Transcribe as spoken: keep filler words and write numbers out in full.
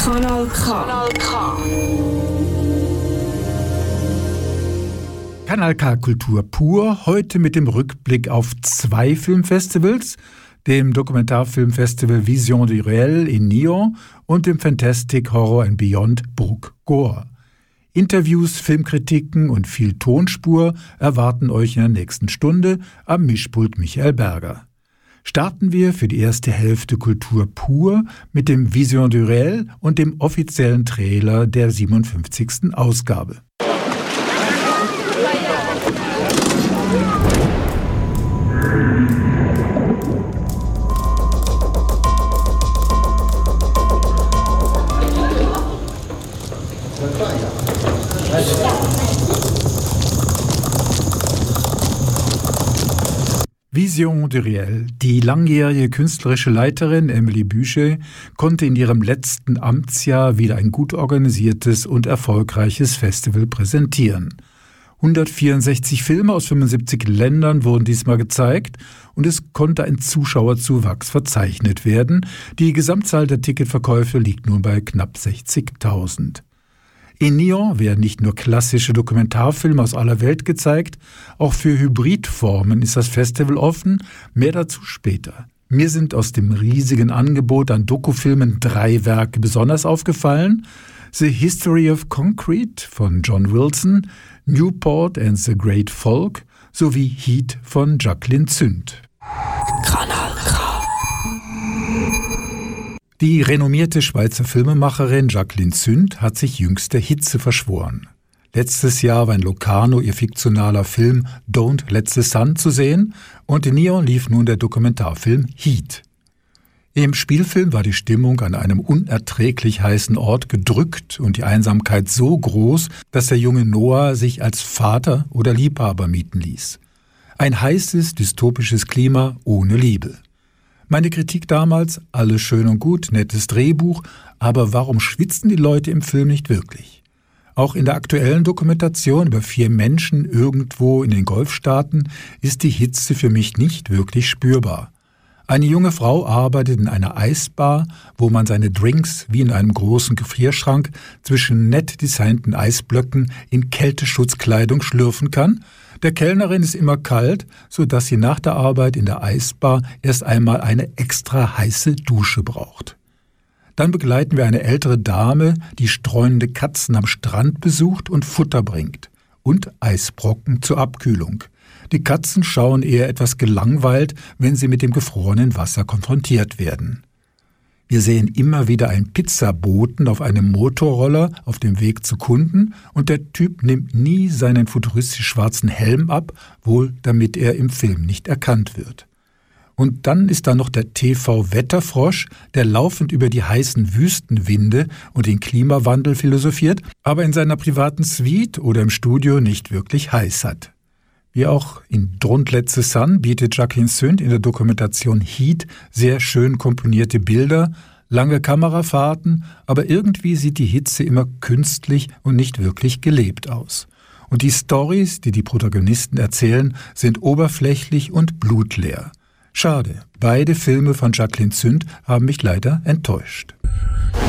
Kanal K. Kanal K. Kanal K Kultur pur, heute mit dem Rückblick auf zwei Filmfestivals, dem Dokumentarfilmfestival Vision du Réel in Nyon und dem Fantastic Horror and Beyond Bruck-Goa. Interviews, Filmkritiken und viel Tonspur erwarten euch in der nächsten Stunde am Mischpult Michael Berger. Starten wir für die erste Hälfte Kultur pur mit dem Vision du Réel und dem offiziellen Trailer der siebenundfünfzigsten Ausgabe. Vision du Réel. Die langjährige künstlerische Leiterin Emily Bücher konnte in ihrem letzten Amtsjahr wieder ein gut organisiertes und erfolgreiches Festival präsentieren. hundertvierundsechzig Filme aus fünfundsiebzig Ländern wurden diesmal gezeigt und es konnte ein Zuschauerzuwachs verzeichnet werden. Die Gesamtzahl der Ticketverkäufe liegt nun bei knapp sechzigtausend. In Nyon werden nicht nur klassische Dokumentarfilme aus aller Welt gezeigt, auch für Hybridformen ist das Festival offen, mehr dazu später. Mir sind aus dem riesigen Angebot an Dokufilmen drei Werke besonders aufgefallen: The History of Concrete von John Wilson, Newport and the Great Folk sowie Heat von Jacqueline Zünd. Kanal K. Die renommierte Schweizer Filmemacherin Jacqueline Zünd hat sich jüngst der Hitze verschworen. Letztes Jahr war in Locarno ihr fiktionaler Film Don't Let the Sun zu sehen und in Nyon lief nun der Dokumentarfilm Heat. Im Spielfilm war die Stimmung an einem unerträglich heißen Ort gedrückt und die Einsamkeit so groß, dass der junge Noah sich als Vater oder Liebhaber mieten ließ. Ein heißes, dystopisches Klima ohne Liebe. Meine Kritik damals: alles schön und gut, nettes Drehbuch, aber warum schwitzen die Leute im Film nicht wirklich? Auch in der aktuellen Dokumentation über vier Menschen irgendwo in den Golfstaaten ist die Hitze für mich nicht wirklich spürbar. Eine junge Frau arbeitet in einer Eisbar, wo man seine Drinks wie in einem großen Gefrierschrank zwischen nett designten Eisblöcken in Kälteschutzkleidung schlürfen kann. Der Kellnerin ist immer kalt, sodass sie nach der Arbeit in der Eisbar erst einmal eine extra heiße Dusche braucht. Dann begleiten wir eine ältere Dame, die streunende Katzen am Strand besucht und Futter bringt. Und Eisbrocken zur Abkühlung. Die Katzen schauen eher etwas gelangweilt, wenn sie mit dem gefrorenen Wasser konfrontiert werden. Wir sehen immer wieder einen Pizzaboten auf einem Motorroller auf dem Weg zu Kunden und der Typ nimmt nie seinen futuristisch schwarzen Helm ab, wohl damit er im Film nicht erkannt wird. Und dann ist da noch der T V-Wetterfrosch, der laufend über die heißen Wüstenwinde und den Klimawandel philosophiert, aber in seiner privaten Suite oder im Studio nicht wirklich heiß hat. Wie auch in Don't Let the Sun bietet Jacqueline Zünd in der Dokumentation Heat sehr schön komponierte Bilder, lange Kamerafahrten, aber irgendwie sieht die Hitze immer künstlich und nicht wirklich gelebt aus. Und die Storys, die die Protagonisten erzählen, sind oberflächlich und blutleer. Schade, beide Filme von Jacqueline Zünd haben mich leider enttäuscht.